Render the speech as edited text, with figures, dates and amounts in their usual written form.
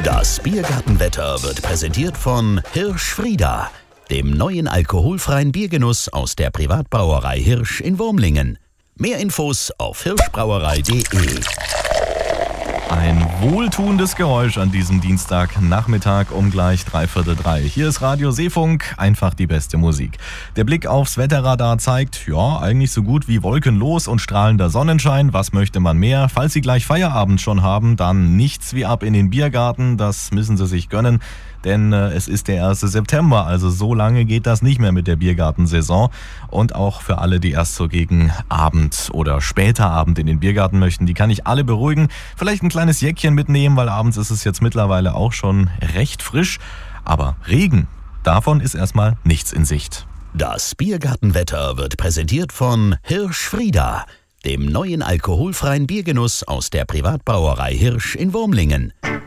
Das Biergartenwetter wird präsentiert von Hirsch Frieda, dem neuen alkoholfreien Biergenuss aus der Privatbrauerei Hirsch in Wurmlingen. Mehr Infos auf hirschbrauerei.de. Ein wohltuendes Geräusch an diesem Dienstagnachmittag um gleich 3:45. Hier ist Radio Seefunk, einfach die beste Musik. Der Blick aufs Wetterradar zeigt, ja, eigentlich so gut wie wolkenlos und strahlender Sonnenschein. Was möchte man mehr? Falls Sie gleich Feierabend schon haben, dann nichts wie ab in den Biergarten. Das müssen Sie sich gönnen. Denn es ist der 1. September, also so lange geht das nicht mehr mit der Biergartensaison. Und auch für alle, die erst so gegen Abend oder später Abend in den Biergarten möchten, die kann ich alle beruhigen. Vielleicht ein kleines Jäckchen mitnehmen, weil abends ist es jetzt mittlerweile auch schon recht frisch. Aber Regen, davon ist erstmal nichts in Sicht. Das Biergartenwetter wird präsentiert von Hirsch Frieda, dem neuen alkoholfreien Biergenuss aus der Privatbrauerei Hirsch in Wurmlingen.